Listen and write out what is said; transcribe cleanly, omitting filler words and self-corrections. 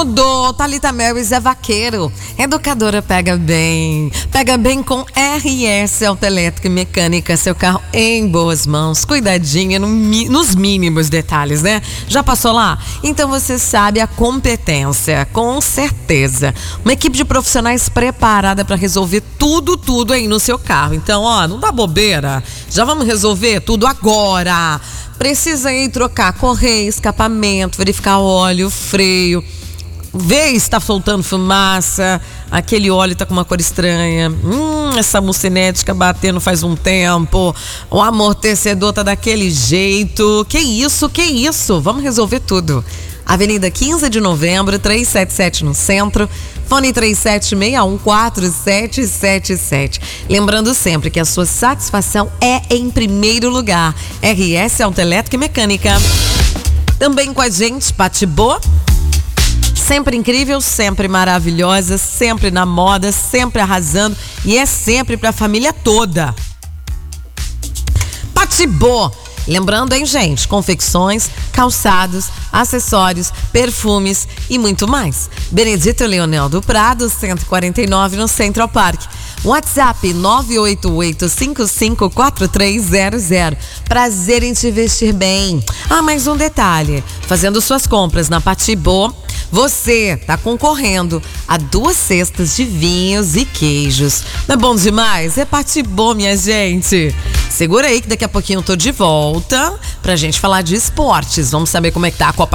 tudo! Thalita Mel e Zé Vaqueiro. Educadora pega bem com RS Autoelétrica e Mecânica, seu carro em boas mãos, cuidadinho nos mínimos detalhes, né? Já passou lá? Então você sabe a competência, com certeza. Uma equipe de profissionais preparada para resolver tudo aí no seu carro. Então, não dá bobeira, já vamos resolver tudo agora. Precisa ir trocar correia, escapamento, verificar óleo, freio, ver se está soltando fumaça, aquele óleo está com uma cor estranha, essa mucinética batendo faz um tempo, o amortecedor tá daquele jeito, que isso, vamos resolver tudo. Avenida 15 de Novembro, 377 no centro, fone 37614777. Lembrando sempre que a sua satisfação é em primeiro lugar. RS Autoelétrica e Mecânica. Também com a gente, Patibô. Sempre incrível, sempre maravilhosa, sempre na moda, sempre arrasando e é sempre pra família toda. Patibô. Lembrando, hein, gente, confecções, calçados, acessórios, perfumes e muito mais. Benedito Leonel do Prado, 149 no Central Park. WhatsApp 988-554300. Prazer em te vestir bem. Mais um detalhe. Fazendo suas compras na Patibô, você tá concorrendo a 2 cestas de vinhos e queijos. Não é bom demais? É Patibô, minha gente. Segura aí que daqui a pouquinho eu tô de volta pra gente falar de esportes. Vamos saber como é que tá a Copa